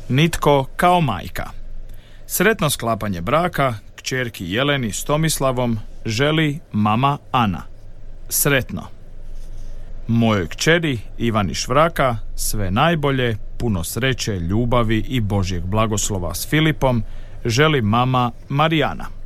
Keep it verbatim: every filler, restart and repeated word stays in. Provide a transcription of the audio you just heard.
Nitko kao majka. Sretno sklapanje braka kćerki Jeleni s Tomislavom želi mama Ana. Sretno. Mojoj kćeri Ivani Švraka sve najbolje, puno sreće, ljubavi i Božjeg blagoslova s Filipom želi mama Marijana.